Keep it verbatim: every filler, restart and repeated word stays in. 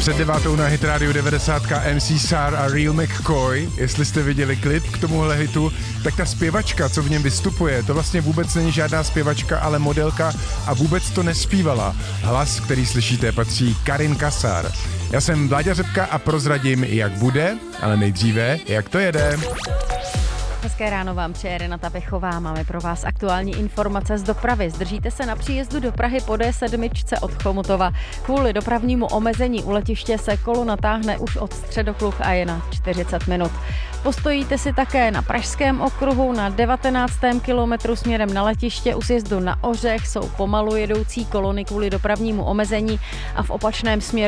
Před devátou na Hit Radio devadesát M C Sar a Real McCoy. Jestli jste viděli klip k tomuhle hitu, tak ta zpěvačka, co v něm vystupuje, to vlastně vůbec není žádná zpěvačka, ale modelka a vůbec to nespívala. Hlas, který slyšíte, patří Karin Kasar. Já jsem Vláďa Řepka a prozradím, jak bude, ale nejdříve, jak to jede. Hezké ráno vám přeje Renata Pechová. Máme pro vás aktuální informace z dopravy. Zdržíte se na příjezdu do Prahy po D sedm od Chomutova. Kvůli dopravnímu omezení u letiště se kolo natáhne už od Středokluk a je na čtyřicet minut. Postojíte si také na Pražském okruhu na devatenáctém kilometru směrem na letiště. U sjezdu na Ořech jsou pomalu jedoucí kolony kvůli dopravnímu omezení a v opačném směru